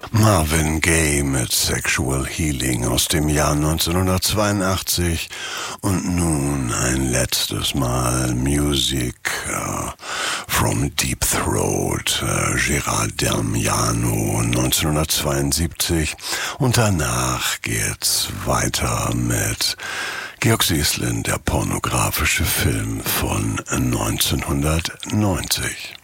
Marvin Gaye mit Sexual Healing aus dem Jahr 1982 und nun ein letztes Mal Music from Deep Throat, Gerard Damiano 1972 und danach geht's weiter mit Georg Sieslin, der pornografische Film von 1990.